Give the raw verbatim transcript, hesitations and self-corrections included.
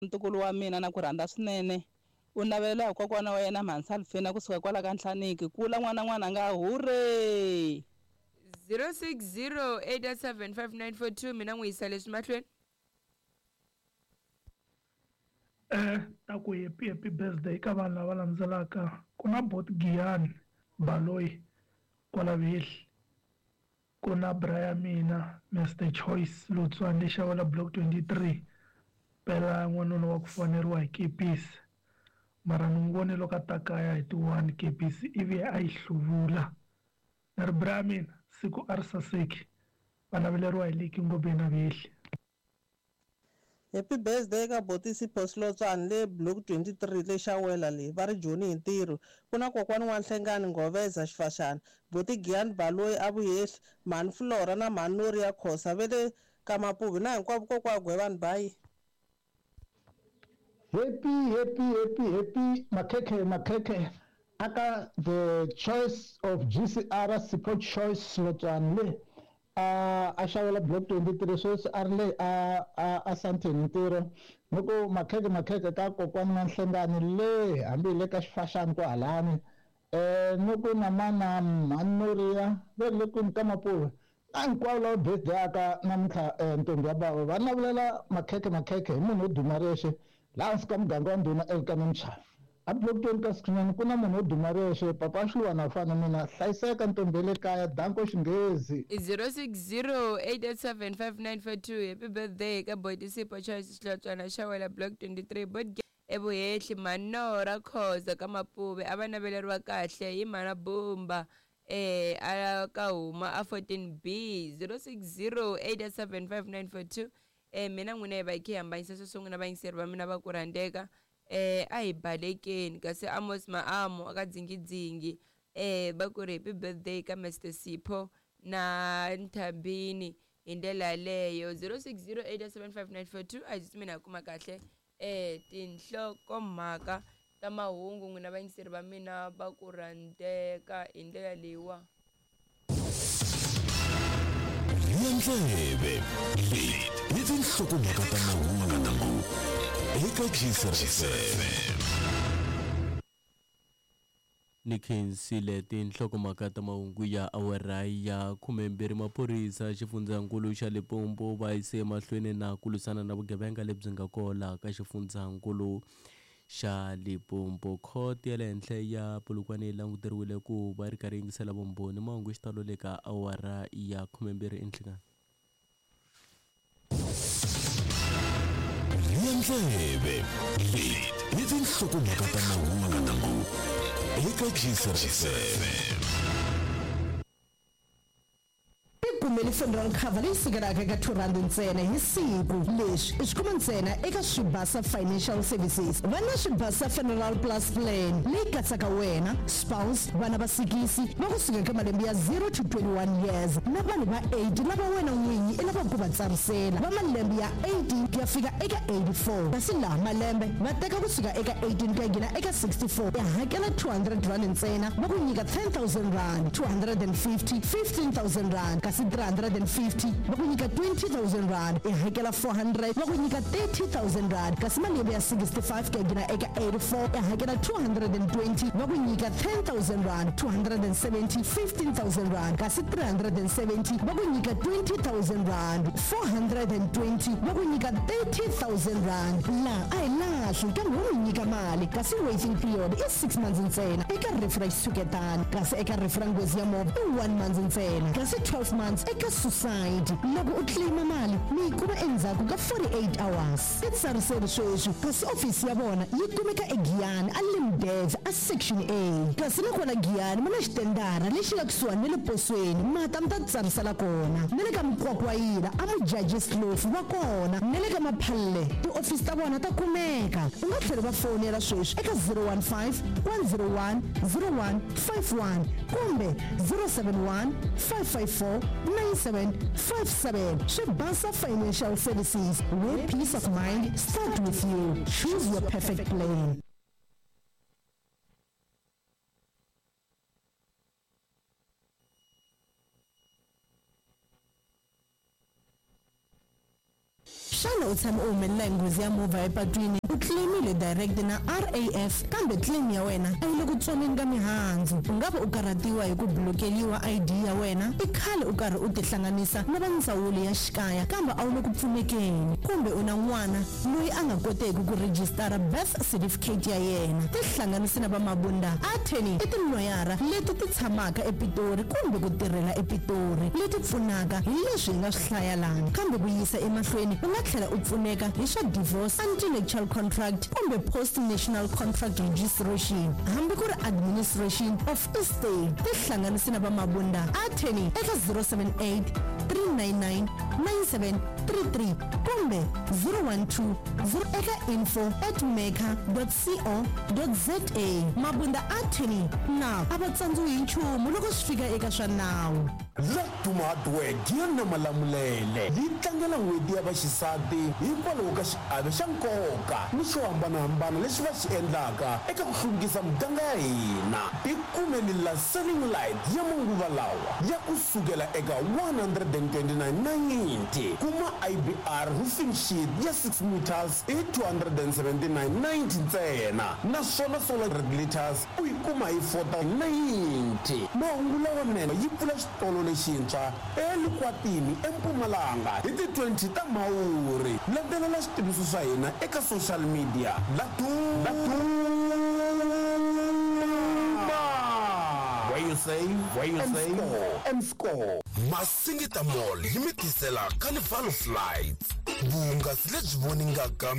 ntukulu wa mina na ku rhandza swinene u navela kokwana wa yena Mhansi Alfina kusuka kwala ka Nhlaniki kula n'wana n'wana nga hure zero six zero eight seven five nine four two mina n'wi yisa leswi mahlweni. Eh ta ku happy happy birthday ka vanhu lava landzelaka ku na Bot Giyani Baloyi kwala Vihli ku na Brian mina Mister Choice Lutswana lexi wala block twenty-three pela n'wanuna wa ku foneriwa hi kepisi mara ni n'wi vone loko a ta kaya hi ti one kepisi ivi a yi hluvula ni ri Brian mina siku a ri saseki va naveleriwa hi leki ngobeni na Vihli. Happy birthday ka Botisi Phoslotswana le block twenty-three le Xawela le va ri Joni hi ntirho ku na kokwani wa Nhlengani Ngoveza Xifashana Boti Giyani Baloyi a Vuyehli Mhani Flora na Mhani Noria Khosa ve le ka Mapuvi na hinkwavo kokwagwe vanhu bayi. Happy happy happy happy makhekhe makhekhe aka the choice of G C R support choice Slotswana le a a xavela block twenty-three sweswi a ri le a a Sandton ntirho loko makheke makheke ka kokwani wa Nhlengani le hambi le ka Xifashani ku halani eh loko na mana Manoria ve le kwini ka Mapuvi a hinkwavo lava birthday aka namuntlha ntombi ya bava va navulela makheke makheke hi munhu wo duma rexe laha hansi ka muganga wa ndhuna eka Nomchava a block twenty ka Sikwanyani ku na munhu wo duma rexe papa Xilwa na fana mina hlayiseka ntombi le kaya Danko Xinghezi. zero six zero eight seven five nine four two happy birthday ka Botisi Choice Slotswana Xawela block twenty-three Bot eVuyehli Manora Khoza ka Mapuve a va naveleriwa kahle hi Mana Bumba eh a ka huma a fourteen B zero six zero eight seven five nine four two eh mina n'wina va ki hambanyisa swo sungula va yingiseri va mina va ku rhandeka eh a hi balekeni kasi Amos Maamo aka Dzingidzingi eh va ku ri happy birthday ka Mister Sipho na Nthambini hi ndlela leyo zero six zero eight seven five nine four two a hi mina kuma kahle eh tinhloko mhaka ta mahungu n'wina va yingiseri va mina va ku rhandeka hi ndlela leyiwa. Ndlebe leti tinhloko mhaka ta mahungu eka G C R F M. Nikhensile tinhlokomhaka ta mahungu ya awara ya khumembirhi maphorisa xifundzankulu xa Limpopo va yise mahlweni na ku lwisana na vugevenga lebyi nga kona ka xifundzankulu xa Limpopo. Court ya le henhla ya Polokwane yi languteriwile ku va ri karhi yingisela vumbhoni mahungu xitalo le ka awara ya khumembirhi enhlekani. Ndlebe leti tinhlokomhaka ta mahungu eka G C R F M. Kumeli Funeral Cover leyi sikelaka eka two rand ntsena hi siku leswi i swi kuma ntsena eka Swibasa Financial Services va na Swibasa Funeral Plus Plan leyi katsaka wena spouse vana vasikisi va kusuka eka malembe ya zero to twenty-one years na vanhu va eighty lava wena n'winyi i lava ku va tsarisela va malembe ya eighteen ku ya fika eka eighty-four kasi laha malembe va teka kusuka eka eighteen ku ya gina eka sixty-four ya hakela two hundred rand ntsena va ku nyika ten thousand rand two hundred fifty fifteen thousand rand kasi three hundred fifty va ku nyika twenty thousand rand i hakela four hundred va ku nyika thirty thousand rand kasi malembe ya sixty-five ku ya gina eka eighty-four i hakela two hundred twenty va ku nyika ten thousand rand two hundred seventy fifteen thousand rand kasi three hundred seventy va ku nyika twenty thousand rand four hundred twenty va ku nyika thirty thousand rand laha a hi lahli kambe va n'wi nyika mali kasi waiting period i six months ntsena eka rifu ra xitshuketana kasi eka rifu ra nghozi ya movha i one month ntsena kasi twelve months eka suicide loko u claima mali mi yi kuma endzhaku ka forty-eight hours i tsariseli sweswi kasi ofisi ya vona yi kumeka eGiyani a Limdev a section A kasi nakona Giyani muna xitendara lexi nga kusuhani na le posweni mata mi ta tsarisela kona na le ka Mkwakwayila a Mujaji Slofu va kona na le ka Maphalle tiofisi ta vona ta kumeka u nga tlhela va fonela sweswi eka zero one five one zero one zero one five one kumbe zero seven one five five four nine seven five seven. Swibasa Financial Services, where peace of mind starts with you. Choose your perfect plan. Shana u tshama u humelela hi nghozi ya movha epatwini u claimile direct na R A F kambe claim ya wena a yi le ku tsoneni ka mihandzu u nga va u karhatiwa hi ku blokeliwa I D ya wena i khale u karhi u tihlanganisa na va ndzawulo ya xikaya kambe a wu le ku pfunekeni kumbe u na n'wana loyi a nga koteki ku rejistara birth certificate ya yena tihlanganisi na va mabunda attorney i tinoyara leti ti tshamaka epitori kumbe ku tirhela epitori leti pfunaka hi leswi hi nga swi hlaya lani kambe ku yisa emahlweni u nga tlhela u pfuneka hi swa divorce antinuptial contract kumbe post national contract registration hambi ku ri administration of estate tihlanganisi na va mabunda attorney eka zero seven eight three nine nine nine seven three three kumbe zero one two zero eka info at meka dot co dot za mabunda attorney na a va tsandziwi hi nchumu loko swi fika eka swa nawu Latuma Hardware Giana Malamulele yi tlangela n'hweti ya vaxisati hikwalaho ka xiave xa nkoka ni swo hambanahambana leswi va swi endlaka eka ku hluvukisa muganga ya hina. Tikumeni la selling light ya manguva lawa ya kusukela eka one hundred twenty-nine ninety kuma I B R roofing sheet ya six meters hi two hundred seventy-nine ninety ntsena naswona solar regulators u yi kuma hi four ninety. Mahungu lawanene yi pfula xitolo lexintshwa eLukwatini eMpumalanga hi ti twenty ta Mhawuri. Landzelela switiviso swa hina eka social media Latuma. Where you say, where you say, M score. Masingita Mall yi mi tisela Carnival Flights. Vuhungasi lebyi voningaka